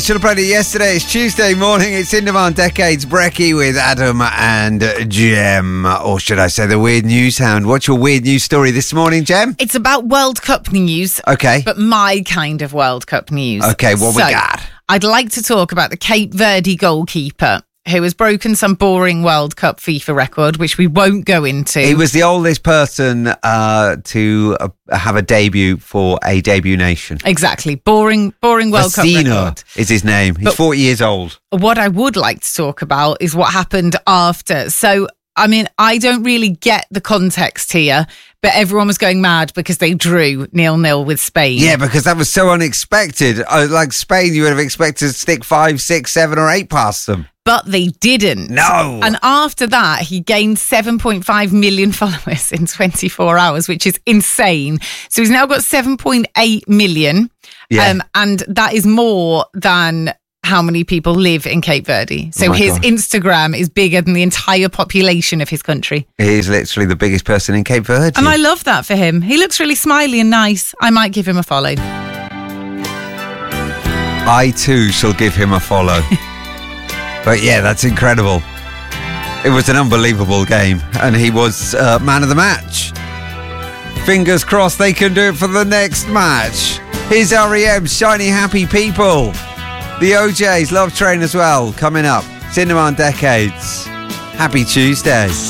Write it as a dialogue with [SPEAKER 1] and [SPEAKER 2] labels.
[SPEAKER 1] Should have played it yesterday. It's Tuesday morning. It's In Demand Decades. Brekkie with Adam and Jem. Or should I say the Weird News Hound. What's your weird news story this morning, Jem?
[SPEAKER 2] It's about World Cup news.
[SPEAKER 1] Okay.
[SPEAKER 2] But my kind of World Cup news.
[SPEAKER 1] Okay, what we got?
[SPEAKER 2] I'd like to talk about the Cape Verde goalkeeper who has broken some boring World Cup FIFA record, which we won't go into.
[SPEAKER 1] He was the oldest person to have a debut for a debut nation.
[SPEAKER 2] Exactly. Boring World Cup record.
[SPEAKER 1] Is his name. He's 40 years old.
[SPEAKER 2] What I would like to talk about is what happened after. So, I mean, I don't really get the context here, but everyone was going mad because they drew 0-0 with Spain.
[SPEAKER 1] Yeah, because that was so unexpected. Like Spain, you would have expected to stick 5, 6, 7 or 8 past them.
[SPEAKER 2] But they didn't.
[SPEAKER 1] No.
[SPEAKER 2] And after that, he gained 7.5 million followers in 24 hours, which is insane. So he's now got 7.8 million.
[SPEAKER 1] Yeah.
[SPEAKER 2] And that is more than how many people live in Cape Verde. So his
[SPEAKER 1] God.
[SPEAKER 2] Instagram is bigger than the entire population of his country.
[SPEAKER 1] He is literally the biggest person in Cape Verde.
[SPEAKER 2] And I love that for him. He looks really smiley and nice. I might give him a follow.
[SPEAKER 1] I too shall give him a follow. But yeah, that's incredible. It was an unbelievable game, and he was man of the match. Fingers crossed they can do it for the next match. Here's R.E.M. Shiny Happy People. The OJs, Love Train as well, coming up. It's In Demand Decades. Happy Tuesday.